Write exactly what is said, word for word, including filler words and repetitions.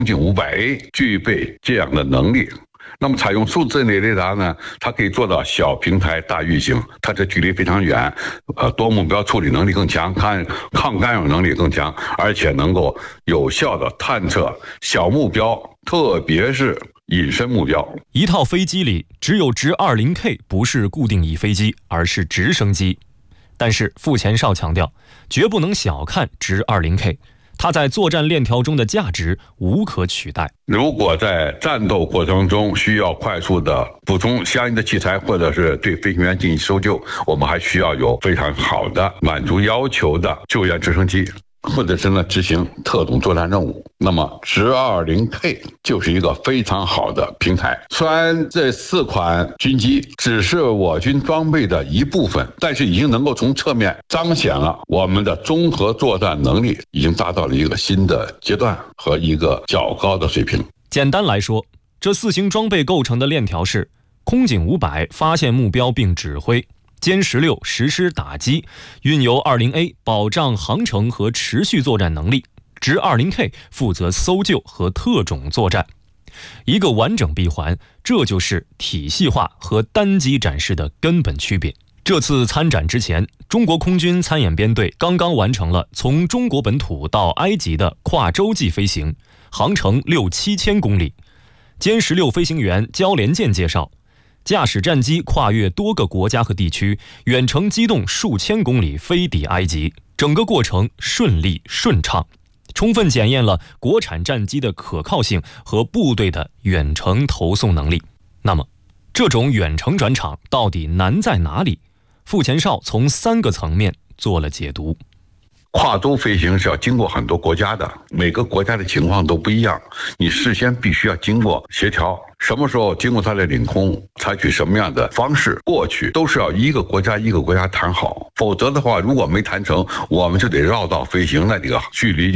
景五百 A 具备这样的能力。那么采用数字内雷达呢，它可以做到小平台大运行，它这距离非常远，呃，多目标处理能力更强，抗抗干扰能力更强，而且能够有效的探测小目标，特别是隐身目标。 一套飞机里只有直 二十 K 不是固定翼飞机，而是直升机。但是傅前哨强调，绝不能小看直 二十 K。它在作战链条中的价值无可取代。 如果在战斗过程中需要快速的补充相应的器材，或者是对飞行员进行搜救，我们还需要有非常好的满足要求的救援直升机，或者是呢执行特种作战任务。那么直 二十 K 就是一个非常好的平台。虽然这四款军机只是我军装备的一部分，但是已经能够从侧面彰显了我们的综合作战能力已经达到了一个新的阶段和一个较高的水平。 简单来说，这四型装备构成的链条是：空警五百发现目标并指挥，歼十六实施打击，运油 二十 A 保障航程和持续作战能力，直 二十 K 负责搜救和特种作战。一个完整闭环，这就是体系化和单机展示的根本区别。这次参展之前，中国空军参演编队刚刚完成了从中国本土到埃及的跨洲际飞行，航程六七千公里。歼十六飞行员焦连健介绍，驾驶战机跨越多个国家和地区，远程机动数千公里飞抵埃及，整个过程顺利顺畅，充分检验了国产战机的可靠性和部队的远程投送能力。那么，这种远程转场到底难在哪里？傅前哨从三个层面做了解读。 跨洲飞行是要经过很多国家的，每个国家的情况都不一样，你事先必须要经过协调，什么时候经过它的领空，采取什么样的方式过去，都是要一个国家一个国家谈好，否则的话，如果没谈成，我们就得绕道飞行，那这个距离